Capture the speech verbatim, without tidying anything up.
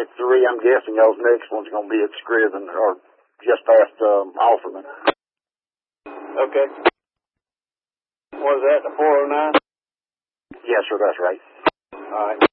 ninety-three. I'm guessing y'all's next one's going to be at Scriven or just past um, Offerman. Okay. What is that, the four oh nine? Yes, sir, that's right. All right.